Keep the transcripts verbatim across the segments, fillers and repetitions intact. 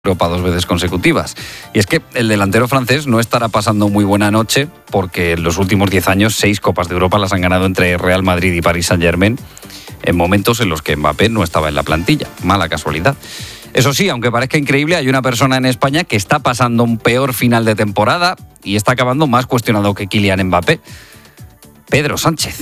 Europa dos veces consecutivas. Y es que el delantero francés no estará pasando muy buena noche porque en los últimos diez años seis Copas de Europa las han ganado entre Real Madrid y Paris Saint-Germain en momentos en los que Mbappé no estaba en la plantilla. Mala casualidad. Eso sí, aunque parezca increíble, hay una persona en España que está pasando un peor final de temporada y está acabando más cuestionado que Kylian Mbappé. Pedro Sánchez,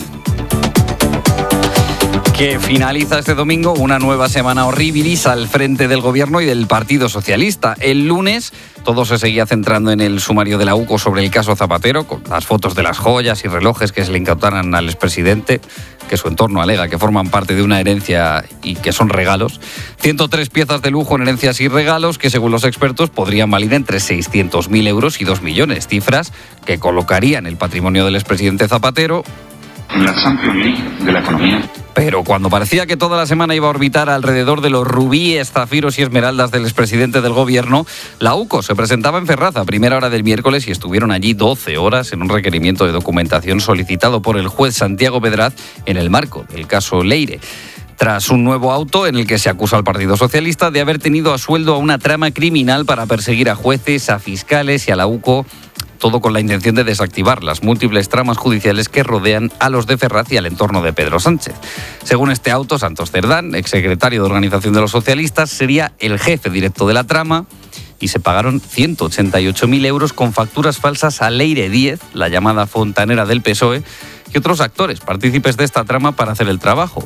que finaliza este domingo una nueva semana horribilis al frente del Gobierno y del Partido Socialista. El lunes todo se seguía centrando en el sumario de la U C O sobre el caso Zapatero, con las fotos de las joyas y relojes que se le incautaran al expresidente, que su entorno alega que forman parte de una herencia y que son regalos. ciento tres piezas de lujo en herencias y regalos que, según los expertos, podrían valer entre seiscientos mil euros y dos millones, cifras que colocarían el patrimonio del expresidente Zapatero en la Champions League de la economía. Pero cuando parecía que toda la semana iba a orbitar alrededor de los rubíes, zafiros y esmeraldas del expresidente del Gobierno, la U C O se presentaba en Ferraz a primera hora del miércoles y estuvieron allí doce horas en un requerimiento de documentación solicitado por el juez Santiago Pedraz en el marco del caso Leire. Tras un nuevo auto en el que se acusa al Partido Socialista de haber tenido a sueldo a una trama criminal para perseguir a jueces, a fiscales y a la U C O, todo con la intención de desactivar las múltiples tramas judiciales que rodean a los de Ferraz y al entorno de Pedro Sánchez. Según este auto, Santos Cerdán, exsecretario de Organización de los Socialistas, sería el jefe directo de la trama y se pagaron ciento ochenta y ocho mil euros con facturas falsas a Leire Díez, la llamada fontanera del P S O E, y otros actores partícipes de esta trama para hacer el trabajo.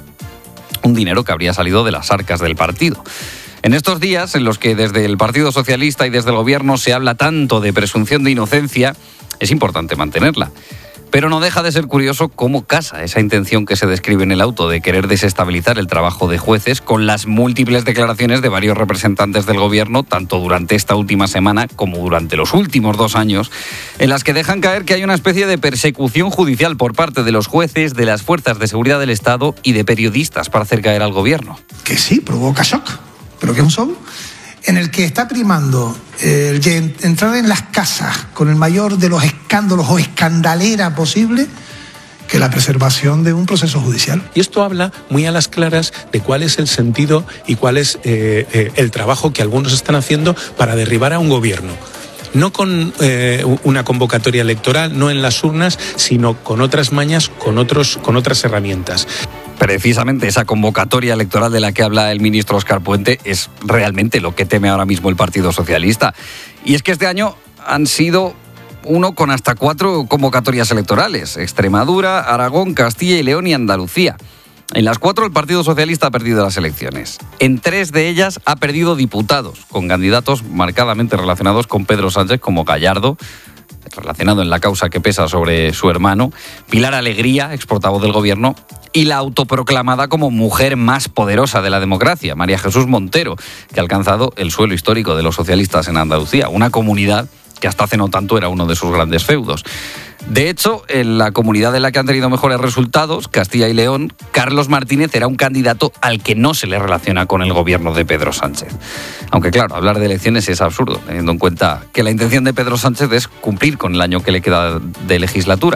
Un dinero que habría salido de las arcas del partido. En estos días, en los que desde el Partido Socialista y desde el Gobierno se habla tanto de presunción de inocencia, es importante mantenerla. Pero no deja de ser curioso cómo casa esa intención que se describe en el auto de querer desestabilizar el trabajo de jueces con las múltiples declaraciones de varios representantes del Gobierno, tanto durante esta última semana como durante los últimos dos años, en las que dejan caer que hay una especie de persecución judicial por parte de los jueces, de las fuerzas de seguridad del Estado y de periodistas para hacer caer al Gobierno. Que sí, provoca shock. Pero que es un show en el que está primando eh, el entrar en las casas con el mayor de los escándalos o escandalera posible que la preservación de un proceso judicial. Y esto habla muy a las claras de cuál es el sentido y cuál es eh, eh, el trabajo que algunos están haciendo para derribar a un gobierno. No con eh, una convocatoria electoral, no en las urnas, sino con otras mañas, con, otros, con otras herramientas. Precisamente esa convocatoria electoral de la que habla el ministro Óscar Puente es realmente lo que teme ahora mismo el Partido Socialista. Y es que este año han sido uno con hasta cuatro convocatorias electorales: Extremadura, Aragón, Castilla y León y Andalucía. En las cuatro el Partido Socialista ha perdido las elecciones. En tres de ellas ha perdido diputados, con candidatos marcadamente relacionados con Pedro Sánchez, como Gallardo, relacionado en la causa que pesa sobre su hermano, Pilar Alegría, ex portavoz del Gobierno, y la autoproclamada como mujer más poderosa de la democracia, María Jesús Montero, que ha alcanzado el suelo histórico de los socialistas en Andalucía, una comunidad que hasta hace no tanto era uno de sus grandes feudos. De hecho, en la comunidad en la que han tenido mejores resultados, Castilla y León, Carlos Martínez era un candidato al que no se le relaciona con el gobierno de Pedro Sánchez. Aunque claro, hablar de elecciones es absurdo, teniendo en cuenta que la intención de Pedro Sánchez es cumplir con el año que le queda de legislatura.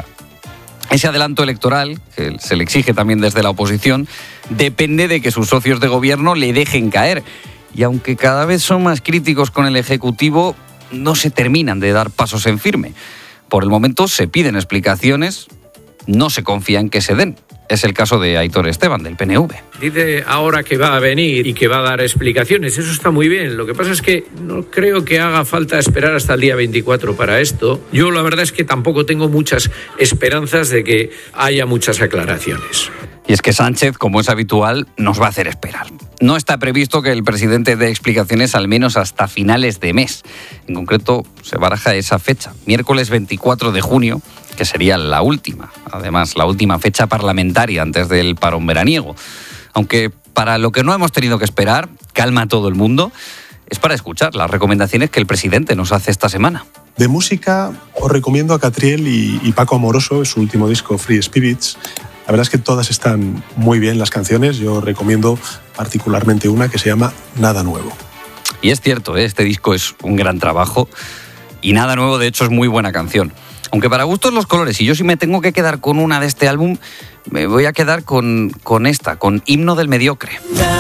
Ese adelanto electoral, que se le exige también desde la oposición, depende de que sus socios de gobierno le dejen caer. Y aunque cada vez son más críticos con el Ejecutivo, no se terminan de dar pasos en firme. Por el momento se piden explicaciones, no se confía en que se den. Es el caso de Aitor Esteban, del P N V. Dice ahora que va a venir y que va a dar explicaciones. Eso está muy bien. Lo que pasa es que no creo que haga falta esperar hasta el día veinticuatro para esto. Yo la verdad es que tampoco tengo muchas esperanzas de que haya muchas aclaraciones. Y es que Sánchez, como es habitual, nos va a hacer esperar. No está previsto que el presidente dé explicaciones al menos hasta finales de mes. En concreto, se baraja esa fecha, miércoles veinticuatro de junio, que sería la última, además la última fecha parlamentaria antes del parón veraniego. Aunque para lo que no hemos tenido que esperar, calma a todo el mundo, es para escuchar las recomendaciones que el presidente nos hace esta semana. De música os recomiendo a Catriel y, y Paco Amoroso, su último disco Free Spirits. La verdad es que todas están muy bien las canciones. Yo recomiendo particularmente una que se llama Nada Nuevo. Y es cierto, ¿eh? Este disco es un gran trabajo y Nada Nuevo, de hecho, es muy buena canción. Aunque para gustos los colores, y yo si me tengo que quedar con una de este álbum, me voy a quedar con, con esta, con Himno del Mediocre.